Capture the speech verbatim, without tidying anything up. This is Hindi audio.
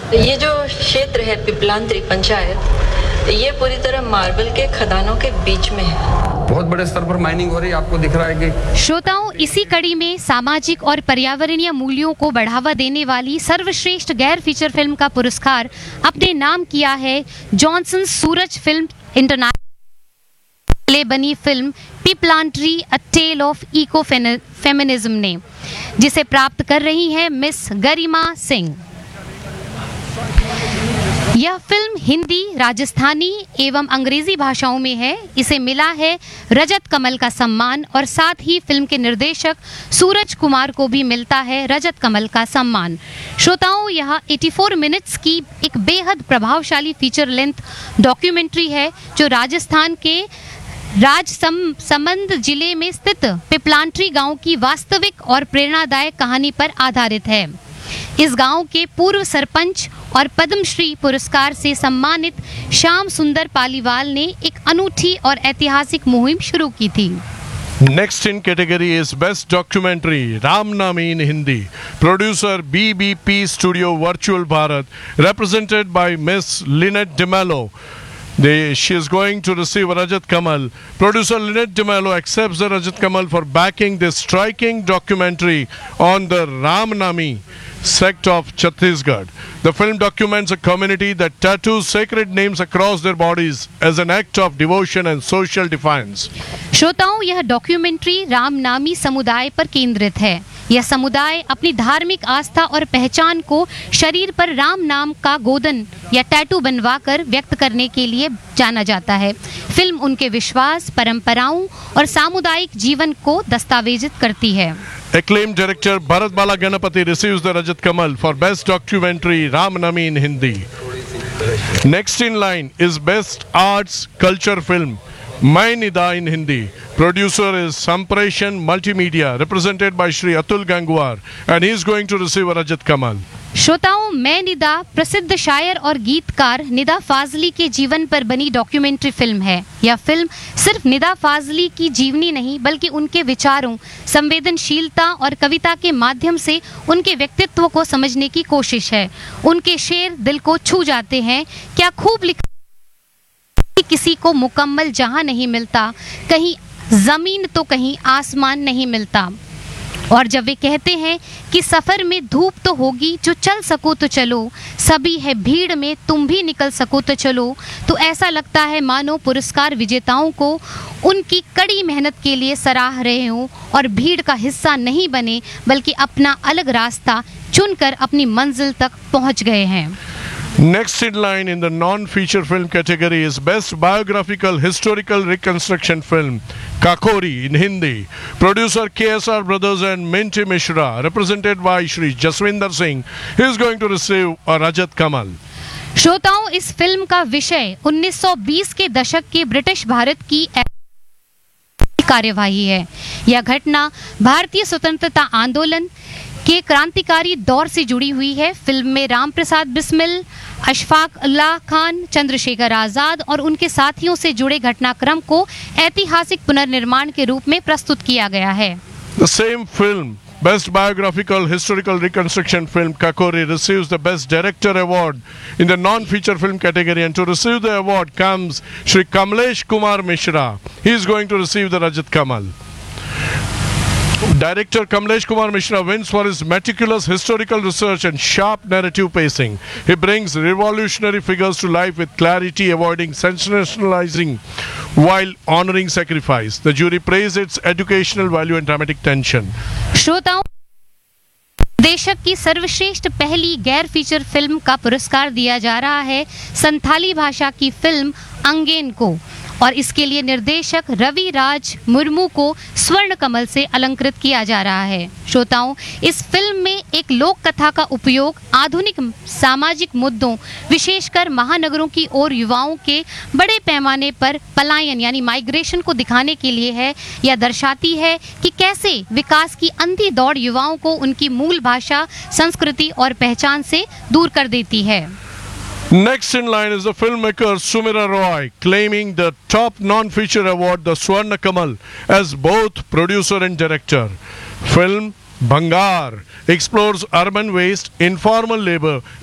ये जो क्षेत्र है पिपलांत्री पंचायत, ये पूरी तरह मार्बल के खदानों के बीच में है। बहुत बड़े स्तर पर माइनिंग हो रही है, आपको दिख रहा है कि। श्रोताओं, इसी कड़ी में सामाजिक और पर्यावरणीय मूल्यों को बढ़ावा देने वाली सर्वश्रेष्ठ गैर फीचर फिल्म का पुरस्कार अपने नाम किया है जॉनसन सूरज फिल्म इंटरनेशनल बनी film पिपलांट्री a tell of eco feminism ने, जिसे प्राप्त कर रही है मिस गरिमा सिंह। यह फिल्म हिंदी, राजस्थानी एवं अंग्रेजी भाषाओं में है। इसे मिला है रजत कमल का सम्मान और साथ ही फिल्म के निर्देशक सूरज कुमार को भी मिलता है रजत कमल का सम्मान। श्रोताओं, यह चौरासी मिनट्स की एक बेहद प्रभावशाली फीचर लेंथ डॉक्यूमेंट्री है जो राजस्थान के राजसमंद जिले में स्थित पिपलांट्री गांव की वास्तविक और प्रेरणादायक कहानी पर आधारित है। इस गांव के पूर्व सरपंच और पद्मश्री पुरस्कार से सम्मानित श्याम सुंदर पालीवाल ने एक अनूठी और ऐतिहासिक मुहिम शुरू की थी। Next in category is Best Documentary, Ramnami in Hindi. Producer B B P Studio Virtual Bharat, represented by Miss Lynette DeMello. They, she is going to receive a Rajat Kamal. Producer Lynette DeMello accepts the Rajat Kamal for backing this striking documentary on the Ramnami sect of Chhattisgarh. The film documents a community that tattoos sacred names across their bodies as an act of devotion and social defiance. श्रोताओं, यह डॉक्यूमेंट्री रामनामी समुदाय पर केंद्रित है। यह समुदाय अपनी धार्मिक आस्था और पहचान को शरीर पर राम नाम का गोदन या टैटू बनवाकर व्यक्त करने के लिए जाना जाता है। फिल्म उनके विश्वास, परंपराओं और सामुदायिक जीवन को दस्तावेजित करती है। Acclaimed director Bharat Bala Ganapati receives the Rajat Kamal for Best Documentary Ramnami in Hindi. Next in line is Best Arts Culture Film Main Nida in Hindi. Producer is Sampreshan Multimedia, represented by Shri Atul Gangwar, and he is going to receive a Rajat Kamal. श्रोताओं, मैं निदा प्रसिद्ध शायर और गीतकार निदा फाजली के जीवन पर बनी डॉक्यूमेंट्री फिल्म है। यह फिल्म सिर्फ निदा फाजली की जीवनी नहीं बल्कि उनके विचारों, संवेदनशीलता और कविता के माध्यम से उनके व्यक्तित्व को समझने की कोशिश है। उनके शेर दिल को छू जाते हैं। क्या खूब लिखा, किसी को मुकम्मल जहां नहीं मिलता, कहीं जमीन तो कहीं आसमान नहीं मिलता। और जब वे कहते हैं कि सफर में धूप तो होगी, जो चल सको तो चलो, सभी है भीड़ में, तुम भी निकल सको तो चलो, तो ऐसा लगता है मानो पुरस्कार विजेताओं को उनकी कड़ी मेहनत के लिए सराह रहे हों और भीड़ का हिस्सा नहीं बने बल्कि अपना अलग रास्ता चुनकर अपनी मंजिल तक पहुंच गए हैं। Next in line in the non-feature film category is Best Biographical Historical Reconstruction Film, Kakori in Hindi. Producer K S R Brothers and Minty Mishra, represented by Shri Jaswinder Singh. He is going to receive a Rajat Kamal. श्रोताओं, इस फिल्म का विषय उन्नीस सौ बीस के दशक के ब्रिटिश भारत की कार्यवाही है। यह घटना भारतीय स्वतंत्रता आंदोलन के क्रांतिकारी दौर से जुड़ी हुई है। फिल्म में राम प्रसाद बिस्मिल, अशफाक उल्लाह खान, चंद्रशेखर आजाद और उनके साथियों से जुड़े घटनाक्रम को ऐतिहासिक पुनर्निर्माण के रूप में प्रस्तुत किया गया है। The same film, Best Biographical Historical Reconstruction Film, Kakori, receives the Best Director Award in the non-feature film category, and to receive the award comes Shri Kamlesh Kumar Mishra. He is going to receive the Rajat Kamal. Director Kamlesh Kumar Mishra wins for his meticulous historical research and sharp narrative pacing. He brings revolutionary figures to life with clarity, avoiding sensationalizing while honoring sacrifice. The jury praised its educational value and dramatic tension. श्रोताओं, देशक की सर्वश्रेष्ठ पहली गैर फीचर फिल्म का पुरस्कार दिया जा रहा है संथाली भाषा की फिल्म अंगेन को, और इसके लिए निर्देशक रवि राज मुर्मू को स्वर्ण कमल से अलंकृत किया जा रहा है। श्रोताओं, इस फिल्म में एक लोक कथा का उपयोग आधुनिक सामाजिक मुद्दों, विशेषकर महानगरों की ओर युवाओं के बड़े पैमाने पर पलायन यानी माइग्रेशन को दिखाने के लिए है। यह दर्शाती है कि कैसे विकास की अंधी दौड़ युवाओं को उनकी मूल भाषा, संस्कृति और पहचान से दूर कर देती है। Next in line is the filmmaker Sumira Roy, claiming the top non-feature award, the Swarna Kamal, as both producer and director. Film Bhangar explores urban waste, informal labor